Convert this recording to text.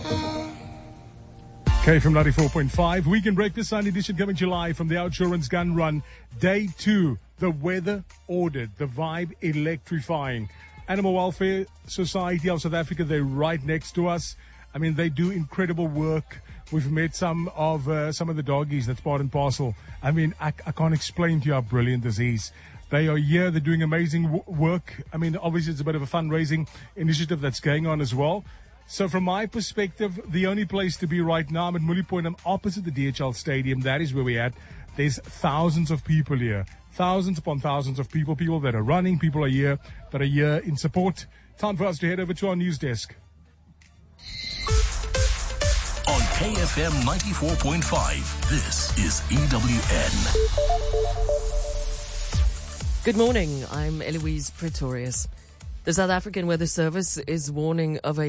KFM 94.5, Weekend Breakfast, Sunday edition coming July from the Outsurance Gun Run. Day 2, the weather ordered, the vibe electrifying. Animal Welfare Society of South Africa, they're right next to us. I mean, they do incredible work. We've met some of the doggies, that's part and parcel. I mean, I can't explain to you how brilliant this is. They are here, they're doing amazing work. I mean, obviously it's a bit of a fundraising initiative that's going on as well. So from my perspective, the only place to be right now, I'm at Mully Point, I'm opposite the DHL Stadium. That is where we're at. There's thousands of people here. Thousands upon thousands of people. People that are running, people are here that are here in support. Time for us to head over to our news desk. On KFM 94.5, this is EWN. Good morning, I'm Eloise Pretorius. The South African Weather Service is warning of a